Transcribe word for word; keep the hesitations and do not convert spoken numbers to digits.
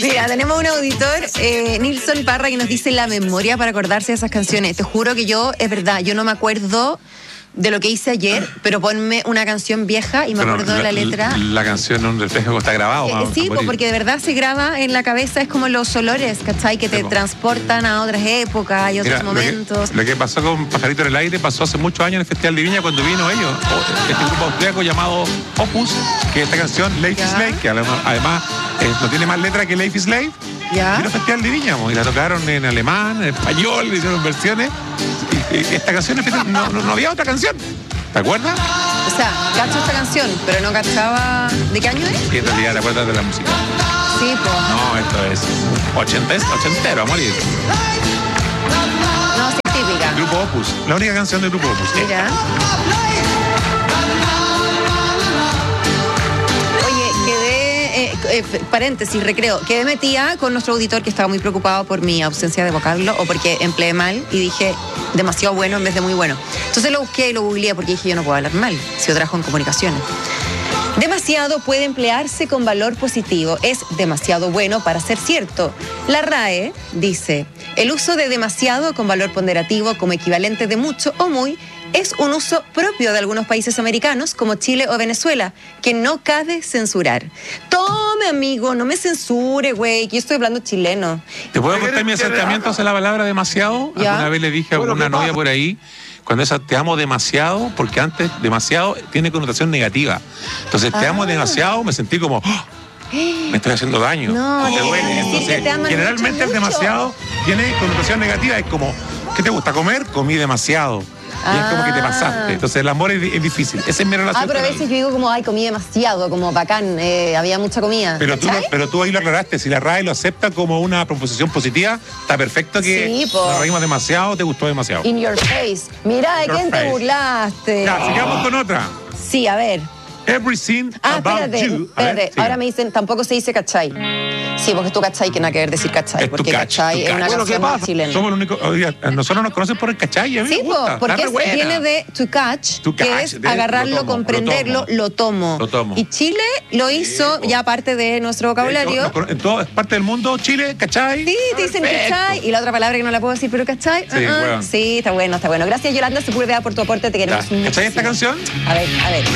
Mira, tenemos un auditor, eh, Nilson Parra, que nos dice la memoria para acordarse de esas canciones. Te juro que yo, es verdad, yo no me acuerdo de lo que hice ayer, pero ponme una canción vieja y me Pero acuerdo de la letra. La canción es un reflejo que está grabado. Eh, sí, pues, porque de verdad se graba en la cabeza, es como los olores, ¿cachai? Que te Sí, transportan a otras épocas y otros Mira, momentos. Lo que, lo que pasó con Pajarito en el Aire pasó hace muchos años en el Festival de Viña cuando vino ellos, este grupo austriaco llamado Opus, que esta canción, Life is Slave, que además eh, no tiene más letra que Life is Slave, ¿Ya? vino al Festival de Viña, y la tocaron en alemán, en español, hicieron versiones. Y, y esta canción, no, no, no había otra canción. ¿Te acuerdas? O sea, cacho esta canción, pero no cachaba. ¿De qué año es? Y en realidad te acuerdas de la música. Sí, pues. No, esto es ochenta, es ochentero, a morir. No, sí, típica. Grupo Opus, la única canción del Grupo Opus. Mira. Oye, quedé, eh, eh, paréntesis, recreo, quedé metida con nuestro auditor que estaba muy preocupado por mi ausencia de vocablo o porque empleé mal y dije demasiado bueno en vez de muy bueno. Entonces lo busqué y lo googleé porque dije yo no puedo hablar mal si yo trabajo en comunicaciones. Demasiado puede emplearse con valor positivo. Es demasiado bueno para ser cierto. La R A E dice, el uso de demasiado con valor ponderativo como equivalente de mucho o muy es un uso propio de algunos países americanos como Chile o Venezuela, que no cabe censurar. Tome, amigo, no me censure, güey, que yo estoy hablando chileno. ¿Te puedo contar mi acercamiento hacia la palabra demasiado? ¿Ya? Alguna vez le dije a Bueno, una ¿qué novia pasa? por ahí, cuando esa te amo demasiado, porque antes demasiado tiene connotación negativa. Entonces, te Ah. amo demasiado, me sentí como, ¡oh! Me estoy haciendo daño. No, te no duele. quieras decir Entonces, que te aman generalmente mucho, el mucho. demasiado tiene connotación negativa. Es como, ¿qué te gusta comer? Comí demasiado. Y es como que te pasaste. Entonces, el amor es, es difícil. Esa es mi relación. Ah, pero a con veces él. yo digo como, ay, comí demasiado, como bacán, eh, había mucha comida. Pero tú, no- ¿Cachai? pero tú ahí lo aclaraste. Si la R A E lo acepta como una proposición positiva, está perfecto que Sí, po. nos reímos demasiado, te gustó demasiado. In your face. Mira, ¿de In your quién te face. burlaste? Ya, sigamos con otra. Sí, a ver. Everything Ah, about espérate, you. A ver, espérate. sigue. Ahora me dicen, tampoco se dice cachai. Sí, porque tú cachai, que nada que ver decir cachai. Es tu Porque cach, cachai tu es cach. una Bueno, ¿qué canción pasa? chilena. Somos el único. Oiga, a nosotros nos conocen por el cachai. A mí Sí, me gusta, po, porque está re es- buena. viene de to catch, To que catch, es de- agarrarlo, lo tomo, comprenderlo, lo tomo. lo tomo. Lo tomo. Y Chile lo hizo, po. ya parte de nuestro vocabulario. En, en todas partes del mundo, Chile, cachai. Sí, te dicen Perfecto. cachai. Y la otra palabra que no la puedo decir, pero cachai. Sí, ah, ah. weón. Sí, está bueno, está bueno. Gracias, Yolanda Sepúlveda, por tu aporte. Te Ya. queremos mucho. ¿Cachai esta canción? A ver, a ver.